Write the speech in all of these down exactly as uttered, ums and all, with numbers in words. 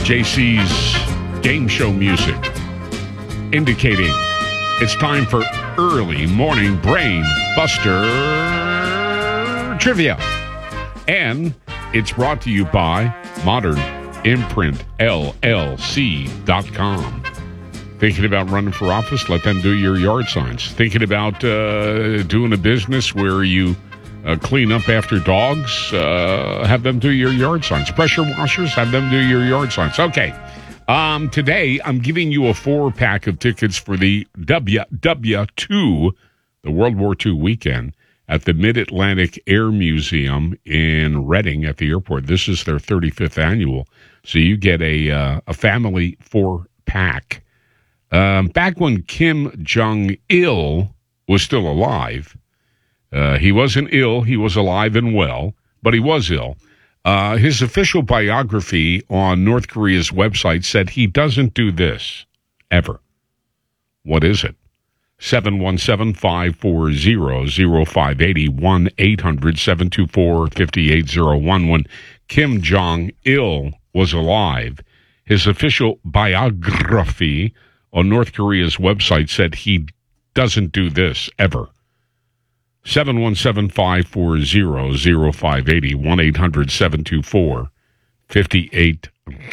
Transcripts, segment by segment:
J C's game show music, indicating it's time for early morning brain buster trivia. And it's brought to you by Modern Imprint L L C dot com. Thinking about running for office? Let them do your yard signs. Thinking about uh, doing a business where you uh, clean up after dogs? Uh, have them do your yard signs. Pressure washers? Have them do your yard signs. Okay. Um, today, I'm giving you a four-pack of tickets for the W W two, the World War Two weekend, at the Mid-Atlantic Air Museum in Reading at the airport. This is their thirty-fifth annual, so you get a uh, a family four-pack. Um, back when Kim Jong-il was still alive, uh, he wasn't ill, he was alive and well, but he was ill. Uh, his official biography on North Korea's website said he doesn't do this, ever. What is it? seven one seven, five four zero, zero five eight zero, one eight hundred, seven two four, five eight zero one. When Kim Jong-il was alive, his official biography on North Korea's website said he doesn't do this, ever. seven one seven, five four zero, zero five eight zero, one eight hundred, seven two four, five eight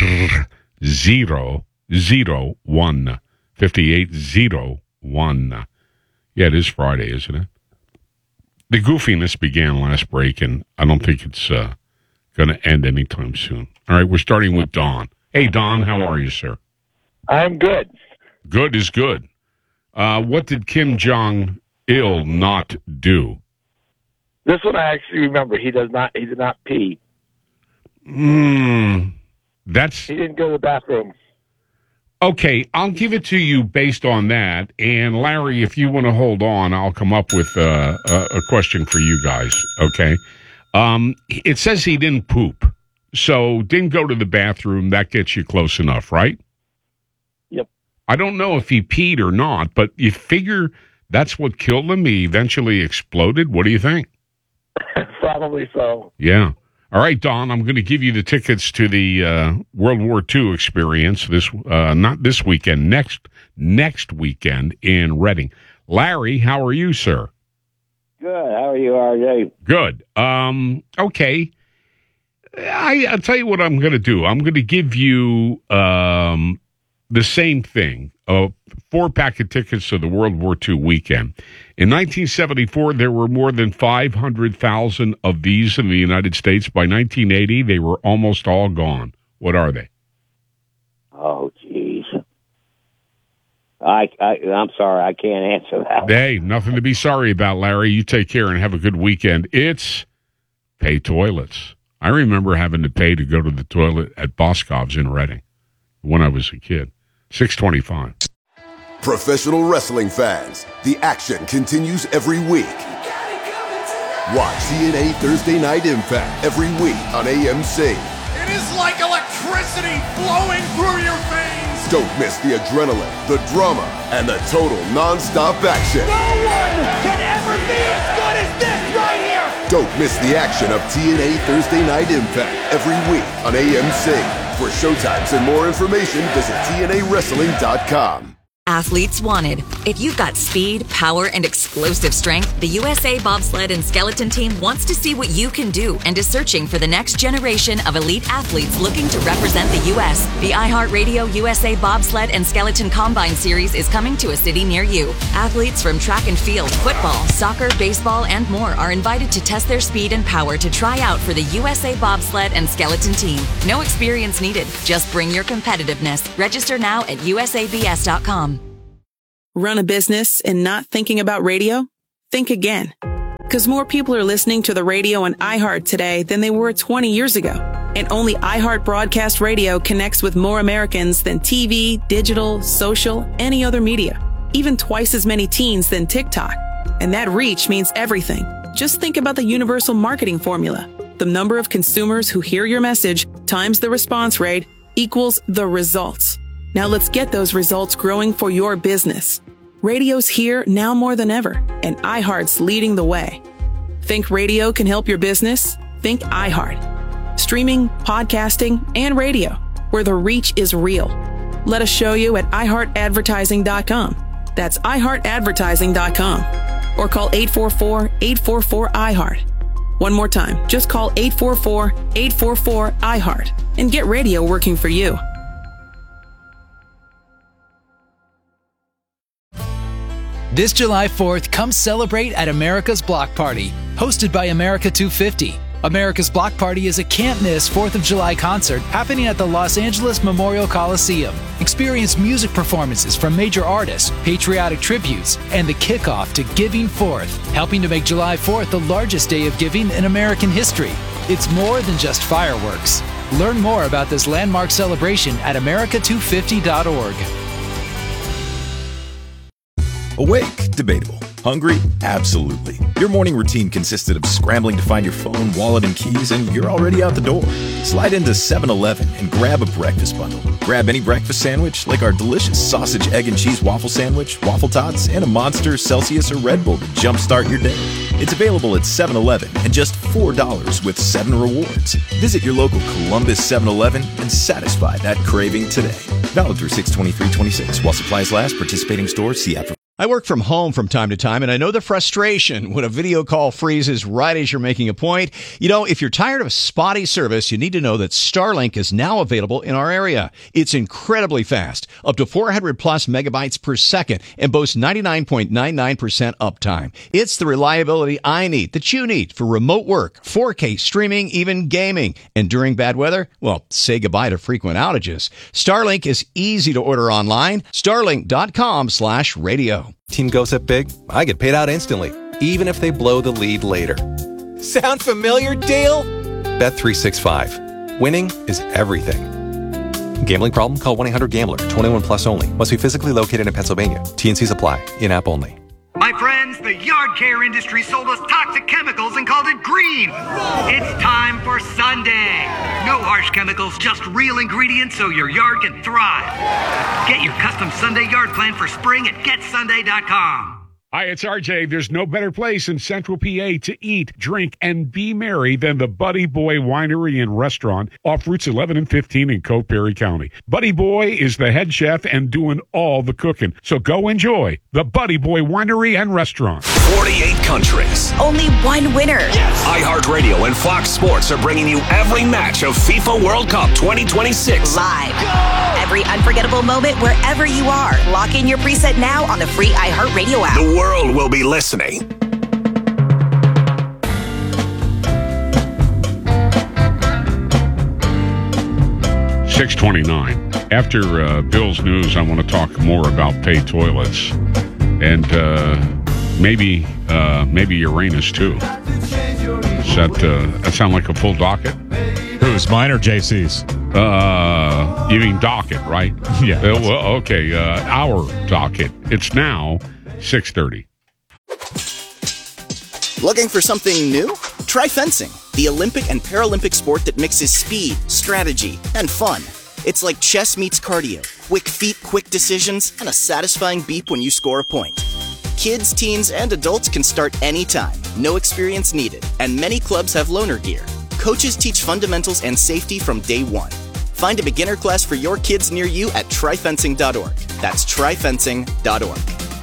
zero zero one. five eight zero one. Yeah, it is Friday, isn't it? The goofiness began last break, and I don't think it's uh, going to end anytime soon. All right, we're starting with Don. Hey, Don, how are you, sir? I'm good. Good is good. Uh, what did Kim Jong-il not do? This one I actually remember. He does not. He did not pee. Hmm. That's He didn't go to the bathroom. okay. I'll give it to you based on that. And Larry, if you want to hold on, I'll come up with uh, a, a question for you guys. Okay. Um, it says he didn't poop, so didn't go to the bathroom. That gets you close enough, right? Yep. I don't know if he peed or not, but you figure that's what killed him. He eventually exploded. What do you think? Probably so. Yeah. All right, Don, I'm going to give you the tickets to the uh, World War Two experience this uh, not this weekend, next next weekend in Reading. Larry, how are you, sir? Good. How are you, R J? Good. Um, okay. I, I'll tell you what I'm going to do. I'm going to give you um, the same thing, a four-pack of tickets to the World War Two weekend. In nineteen seventy-four, there were more than five hundred thousand of these in the United States. By nineteen eighty, they were almost all gone. What are they? Oh, jeez. I, I, I'm sorry. I can't answer that. Hey, nothing to be sorry about, Larry. You take care and have a good weekend. It's pay toilets. I remember having to pay to go to the toilet at Boscov's in Reading when I was a kid. six twenty-five. Professional wrestling fans, the action continues every week. Watch T N A Thursday Night Impact every week on A M C. It is like electricity flowing through your veins. Don't miss the adrenaline, the drama, and the total non-stop action. No one can ever be as good as this right here. Don't miss the action of T N A Thursday Night Impact every week on A M C. For showtimes and more information, visit T N A wrestling dot com. Athletes wanted. If you've got speed, power, and explosive strength, the U S A Bobsled and Skeleton Team wants to see what you can do and is searching for the next generation of elite athletes looking to represent the U S The iHeartRadio U S A Bobsled and Skeleton Combine Series is coming to a city near you. Athletes from track and field, football, soccer, baseball, and more are invited to test their speed and power to try out for the U S A Bobsled and Skeleton Team. No experience needed. Just bring your competitiveness. Register now at U S A B S dot com. Run a business and not thinking about radio? Think again. Because more people are listening to the radio on iHeart today than they were twenty years ago. And only iHeart Broadcast Radio connects with more Americans than T V, digital, social, any other media. Even twice as many teens than TikTok. And that reach means everything. Just think about the universal marketing formula. The number of consumers who hear your message times the response rate equals the results. Now let's get those results growing for your business. Radio's here now more than ever, and iHeart's leading the way. Think radio can help your business? Think iHeart. Streaming, podcasting, and radio. where the reach is real. Let us show you at i heart advertising dot com. That's i heart advertising dot com. Or call eight four four, eight four four, I heart. One more time, just call eight four four, eight four four, I heart and get radio working for you. This July fourth, come celebrate at America's Block Party, hosted by America two fifty. America's Block Party is a can't-miss fourth of July concert happening at the Los Angeles Memorial Coliseum. Experience music performances from major artists, patriotic tributes, and the kickoff to Giving Fourth, helping to make July fourth the largest day of giving in American history. It's more than just fireworks. Learn more about this landmark celebration at america two fifty dot org. Awake? Debatable. Hungry? Absolutely. Your morning routine consisted of scrambling to find your phone, wallet, and keys, and you're already out the door. Slide into seven eleven and grab a breakfast bundle. Grab any breakfast sandwich, like our delicious sausage, egg, and cheese waffle sandwich, waffle tots, and a Monster, Celsius, or Red Bull to jumpstart your day. It's available at seven eleven and just four dollars with seven rewards. Visit your local Columbus seven eleven and satisfy that craving today. Valid through six twenty-three twenty-six. While supplies last, participating stores, see app for... I work from home from time to time, and I know the frustration when a video call freezes right as you're making a point. You know, if you're tired of spotty service, you need to know that Starlink is now available in our area. It's incredibly fast, up to four hundred plus megabytes per second, and boasts ninety-nine point nine nine percent uptime. It's the reliability I need, that you need, for remote work, four K streaming, even gaming. And during bad weather, well, say goodbye to frequent outages. Starlink is easy to order online. Starlink.com slash radio. Team goes up big, I get paid out instantly, even if they blow the lead later. Sound familiar, Dale? Bet three sixty-five. Winning is everything. Gambling problem? Call one eight hundred gambler. twenty-one plus only. Must be physically located in Pennsylvania. T N Cs apply. In-app only. My friends, the yard care industry sold us toxic chemicals and called it green. It's time for Sunday. No harsh chemicals, just real ingredients so your yard can thrive. Get your custom Sunday yard plan for spring at get sunday dot com. Hi, it's R J. There's no better place in Central P A to eat, drink, and be merry than the Buddy Boy Winery and Restaurant off Routes eleven and fifteen in Cote Perry County. Buddy Boy is the head chef and doing all the cooking. So go enjoy the Buddy Boy Winery and Restaurant. forty-eight countries. Only one winner. Yes. iHeartRadio and Fox Sports are bringing you every match of FIFA World Cup twenty twenty-six. Live. Go! Every unforgettable moment wherever you are. Lock in your preset now on the free iHeartRadio app. The world will be listening. six twenty-nine. After uh, Bill's news, I want to talk more about paid toilets and uh, maybe uh, maybe Uranus too. Does that, uh, that sound like a full docket? Who's, mine or J C's? Uh, you mean docket, right? Yeah. Uh, well, okay, uh, our docket. It's now six thirty. Looking for something new? Try fencing, the Olympic and Paralympic sport that mixes speed, strategy, and fun. It's like chess meets cardio, quick feet, quick decisions, and a satisfying beep when you score a point. Kids, teens, and adults can start anytime, no experience needed, and many clubs have loaner gear. Coaches teach fundamentals and safety from day one. Find a beginner class for your kids near you at try fencing dot org. That's try fencing dot org.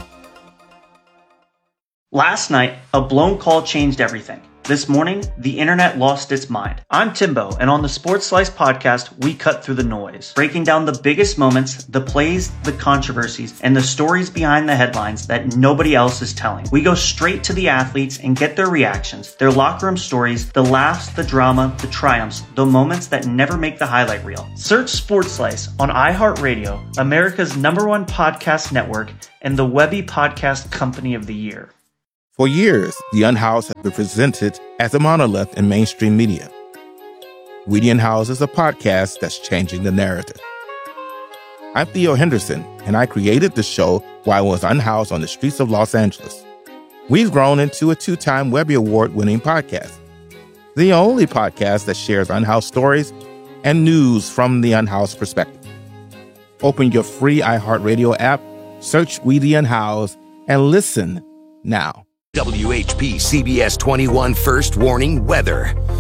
Last night, a blown call changed everything. This morning, the internet lost its mind. I'm Timbo, and on the Sports Slice podcast, we cut through the noise, breaking down the biggest moments, the plays, the controversies, and the stories behind the headlines that nobody else is telling. We go straight to the athletes and get their reactions, their locker room stories, the laughs, the drama, the triumphs, the moments that never make the highlight reel. Search Sports Slice on iHeartRadio, America's number one podcast network, and the Webby Podcast Company of the Year. For years, The Unhoused has been presented as a monolith in mainstream media. We The Unhoused is a podcast that's changing the narrative. I'm Theo Henderson, and I created the show while I was unhoused on the streets of Los Angeles. We've grown into a two-time Webby Award-winning podcast, the only podcast that shares unhoused stories and news from the unhoused perspective. Open your free iHeartRadio app, search We The Unhoused, and listen now. W H P C B S twenty-one First Warning Weather.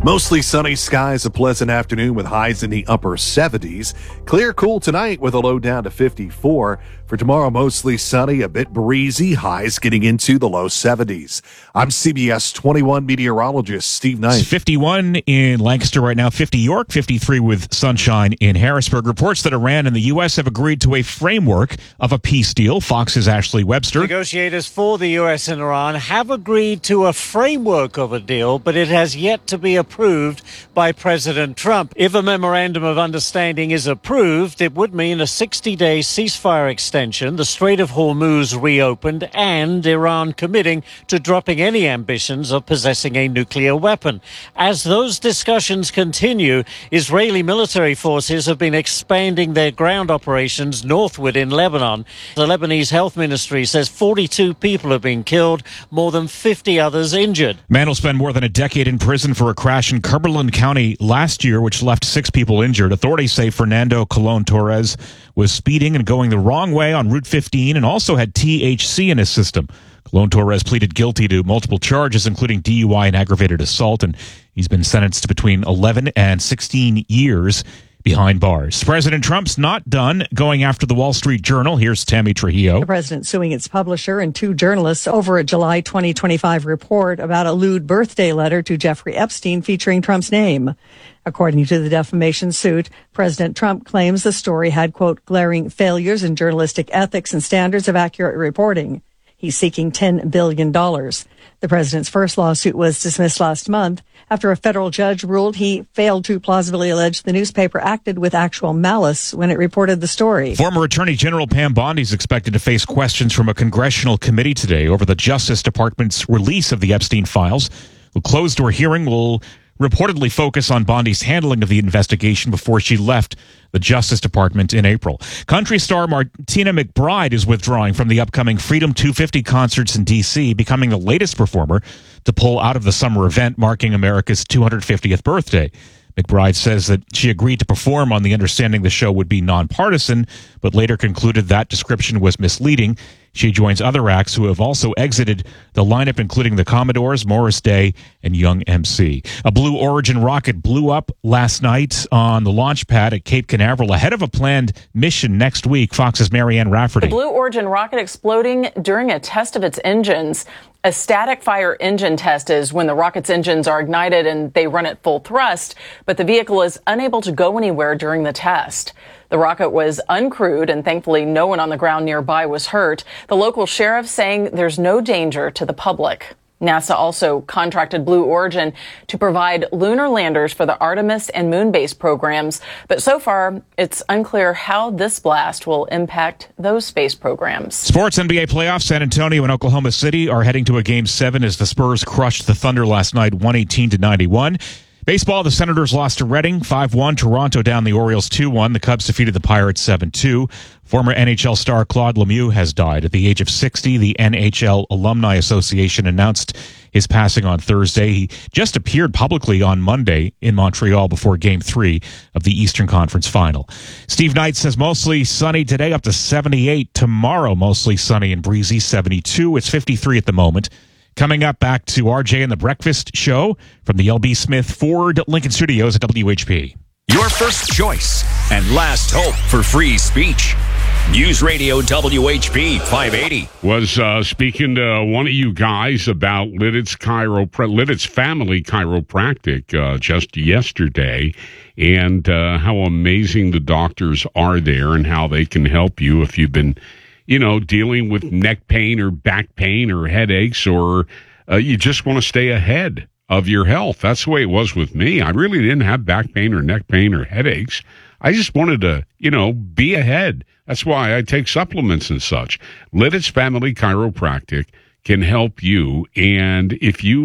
Mostly sunny skies, a pleasant afternoon with highs in the upper seventies. Clear, cool tonight with a low down to fifty-four. For tomorrow, mostly sunny, a bit breezy, highs getting into the low seventies. I'm C B S twenty-one meteorologist Steve Knight. It's fifty-one in Lancaster right now, fifty York, fifty-three with sunshine in Harrisburg. Reports that Iran and the U S have agreed to a framework of a peace deal. Fox's Ashley Webster. Negotiators for the U S and Iran have agreed to a framework of a deal, but it has yet to be approved by President Trump. If a memorandum of understanding is approved, it would mean a sixty-day ceasefire extension, the Strait of Hormuz reopened, and Iran committing to dropping any ambitions of possessing a nuclear weapon. As those discussions continue, Israeli military forces have been expanding their ground operations northward in Lebanon. The Lebanese health ministry says forty-two people have been killed, more than fifty others injured. Man will spend more than a decade in prison for a crash in Cumberland County last year, which left six people injured. Authorities say Fernando Colon Torres was speeding and going the wrong way on Route fifteen and also had T H C in his system. Colon Torres pleaded guilty to multiple charges, including D U I and aggravated assault, and he's been sentenced to between eleven and sixteen years behind bars. President Trump's not done going after the Wall Street Journal. Here's Tammy Trujillo. The president suing its publisher and two journalists over a July twenty twenty-five report about a lewd birthday letter to Jeffrey Epstein featuring Trump's name. According to the defamation suit, President Trump claims the story had, quote, glaring failures in journalistic ethics and standards of accurate reporting. He's seeking ten billion dollars. The president's first lawsuit was dismissed last month after a federal judge ruled he failed to plausibly allege the newspaper acted with actual malice when it reported the story. Former Attorney General Pam Bondi is expected to face questions from a congressional committee today over the Justice Department's release of the Epstein files. The closed-door hearing will reportedly focus on Bondi's handling of the investigation before she left the Justice Department in April. Country star Martina McBride is withdrawing from the upcoming Freedom two fifty concerts in D C, becoming the latest performer to pull out of the summer event marking America's two hundred fiftieth birthday. McBride says that she agreed to perform on the understanding the show would be nonpartisan, but later concluded that description was misleading. She joins other acts who have also exited the lineup, including the Commodores, Morris Day, and Young M C. A Blue Origin rocket blew up last night on the launch pad at Cape Canaveral ahead of a planned mission next week. Fox's Marianne Rafferty. The Blue Origin rocket exploding during a test of its engines. A static fire engine test is when the rocket's engines are ignited and they run at full thrust, but the vehicle is unable to go anywhere during the test. The rocket was uncrewed, and thankfully no one on the ground nearby was hurt. The local sheriff saying there's no danger to the public. NASA also contracted Blue Origin to provide lunar landers for the Artemis and Moonbase programs, but so far it's unclear how this blast will impact those space programs. Sports N B A playoffs, San Antonio and Oklahoma City are heading to a game seven as the Spurs crushed the Thunder last night, one eighteen to ninety-one. Baseball, the Senators lost to Reading five one. Toronto down the Orioles two one. The Cubs defeated the Pirates seven two. Former N H L star Claude Lemieux has died at the age of sixty. The N H L Alumni Association announced his passing on Thursday. He just appeared publicly on Monday in Montreal before Game three of the Eastern Conference Final. Steve Knight says mostly sunny today, up to seventy-eight. Tomorrow, mostly sunny and breezy, seventy-two. It's fifty-three at the moment. Coming up, back to R J and the Breakfast Show from the L B Smith Ford Lincoln Studios at W H P. Your first choice and last hope for free speech. News Radio W H P five eighty. Was uh, speaking to one of you guys about Lidditz Chiro, Lidditz Family Chiropractic uh, just yesterday, and uh, how amazing the doctors are there and how they can help you if you've been, you know, dealing with neck pain or back pain or headaches, or uh, you just want to stay ahead of your health. That's the way it was with me. I really didn't have back pain or neck pain or headaches. I just wanted to, you know, be ahead. That's why I take supplements and such. Lidditz Family Chiropractic can help you. And if you